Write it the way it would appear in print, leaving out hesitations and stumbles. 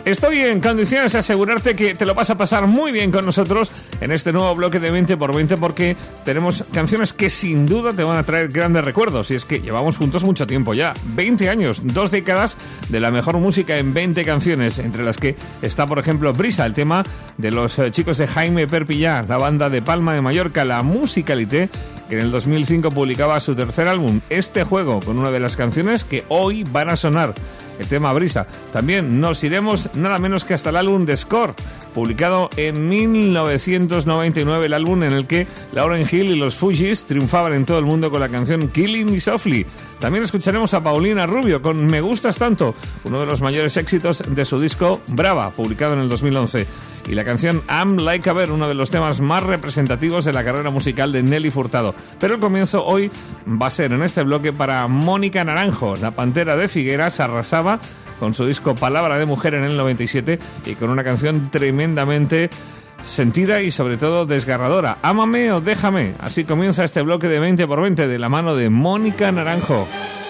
Estoy en condiciones de asegurarte que te lo vas a pasar muy bien con nosotros en este nuevo bloque de 20x20 porque tenemos canciones que sin duda te van a traer grandes recuerdos. Y es que llevamos juntos mucho tiempo ya, 20 años, 2 décadas de la mejor música en 20 canciones, entre las que está, por ejemplo, Brisa, el tema de los chicos de Jaime Perpiñá, la banda de Palma de Mallorca, la Musicalité, que en el 2005 publicaba su tercer álbum, Este Juego, con una de las canciones que hoy van a sonar, el tema Brisa. También nos iremos nada menos que hasta el álbum de Score, publicado en 1999, el álbum en el que Lauryn Hill y los Fugees triunfaban en todo el mundo con la canción Killing Me Softly. También escucharemos a Paulina Rubio con Me Gustas Tanto, uno de los mayores éxitos de su disco Brava, publicado en el 2011. Y la canción I'm Like a Bird, uno de los temas más representativos de la carrera musical de Nelly Furtado. Pero el comienzo hoy va a ser en este bloque para Mónica Naranjo. La Pantera de Figueras arrasaba con su disco Palabra de Mujer en el 97 y con una canción tremendamente sentida y sobre todo desgarradora. Ámame o déjame. Así comienza este bloque de 20x20 de la mano de Mónica Naranjo.